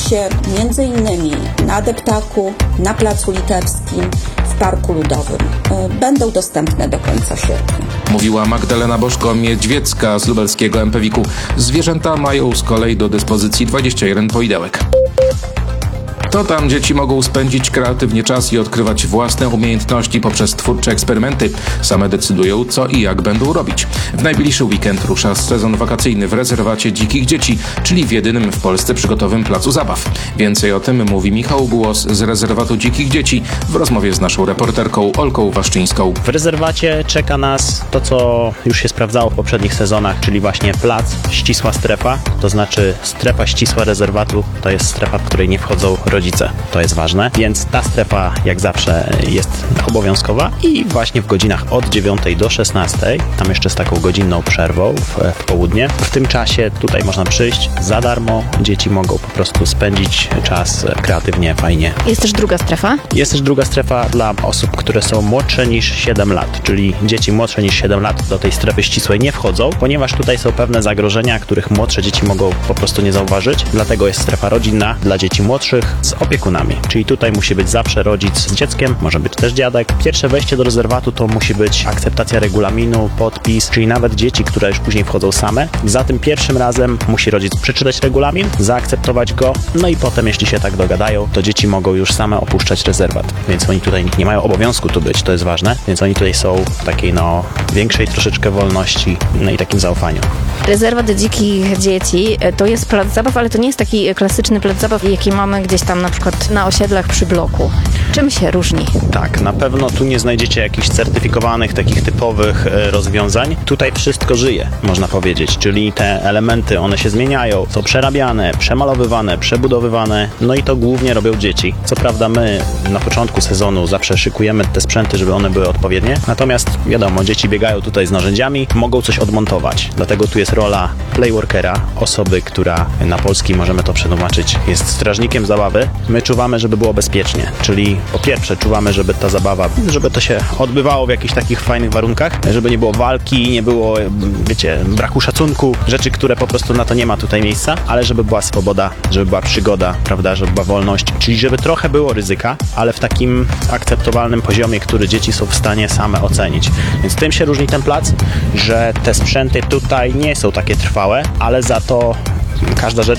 się m.in. na deptaku, na Placu Litewskim, w Parku Ludowym. Będą dostępne do końca sierpnia. Mówiła Magdalena Bożko-Miedźwiecka z lubelskiego MPWiK-u. Zwierzęta mają z kolei do dyspozycji 21 poidełek. To tam dzieci mogą spędzić kreatywnie czas i odkrywać własne umiejętności poprzez twórcze eksperymenty. Same decydują, co i jak będą robić. W najbliższy weekend rusza sezon wakacyjny w rezerwacie Dzikich Dzieci, czyli w jedynym w Polsce przygotowym placu zabaw. Więcej o tym mówi Michał Głos z rezerwatu Dzikich Dzieci w rozmowie z naszą reporterką Olką Waszczyńską. W rezerwacie czeka nas to, co już się sprawdzało w poprzednich sezonach, czyli właśnie plac, ścisła strefa, to znaczy strefa ścisła rezerwatu to jest strefa, w której nie wchodzą rodzice. To jest ważne, więc ta strefa jak zawsze jest obowiązkowa i właśnie w godzinach od 9 do 16, tam jeszcze z taką godzinną przerwą w południe. W tym czasie tutaj można przyjść za darmo, dzieci mogą po prostu spędzić czas kreatywnie, fajnie. Jest też druga strefa? Jest też druga strefa dla osób, które są młodsze niż 7 lat, czyli dzieci młodsze niż 7 lat do tej strefy ścisłej nie wchodzą, ponieważ tutaj są pewne zagrożenia, których młodsze dzieci mogą po prostu nie zauważyć, dlatego jest strefa rodzinna dla dzieci młodszych z opiekunami, czyli tutaj musi być zawsze rodzic z dzieckiem, może być też dziadek. Pierwsze wejście do rezerwatu to musi być akceptacja regulaminu, podpis, czyli nawet dzieci, które już później wchodzą same. Za tym pierwszym razem musi rodzic przeczytać regulamin, zaakceptować go, no i potem, jeśli się tak dogadają, to dzieci mogą już same opuszczać rezerwat, więc oni tutaj nie mają obowiązku tu być, to jest ważne, więc oni tutaj są w takiej większej troszeczkę wolności, i takim zaufaniu. Rezerwat Dzikich Dzieci to jest plac zabaw, ale to nie jest taki klasyczny plac zabaw, jaki mamy gdzieś tam na przykład na osiedlach przy bloku. Czym się różni? Tak, na pewno tu nie znajdziecie jakichś certyfikowanych, takich typowych rozwiązań. Tutaj wszystko żyje, można powiedzieć, czyli te elementy, one się zmieniają, są przerabiane, przemalowywane, przebudowywane, no i to głównie robią dzieci. Co prawda my na początku sezonu zawsze szykujemy te sprzęty, żeby one były odpowiednie, natomiast wiadomo, dzieci biegają tutaj z narzędziami, mogą coś odmontować, dlatego tu jest rola playworkera, osoby, która na polski możemy to przetłumaczyć, jest strażnikiem zabawy. My czuwamy, żeby było bezpiecznie, czyli po pierwsze czuwamy, żeby ta zabawa, żeby to się odbywało w jakichś takich fajnych warunkach, żeby nie było walki, nie było, braku szacunku, rzeczy, które po prostu na to nie ma tutaj miejsca, ale żeby była swoboda, żeby była przygoda, prawda, żeby była wolność, czyli żeby trochę było ryzyka, ale w takim akceptowalnym poziomie, który dzieci są w stanie same ocenić. Więc tym się różni ten plac, że te sprzęty tutaj nie są takie trwałe, ale za to każda rzecz,